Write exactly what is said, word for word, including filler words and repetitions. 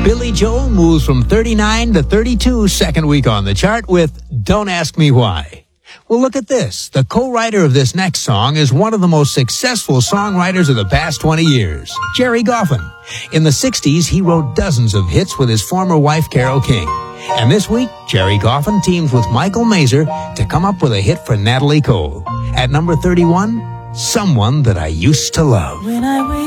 Billy Joel moves from thirty-nine to thirty-two, second week on the chart with Don't Ask Me Why. Well, look at this. The co-writer of this next song is one of the most successful songwriters of the past twenty years, Jerry Goffin. In the sixties, he wrote dozens of hits with his former wife, Carole King. And this week, Jerry Goffin teams with Michael Mazer to come up with a hit for Natalie Cole. At number thirty-one, Someone That I Used to Love. When I wake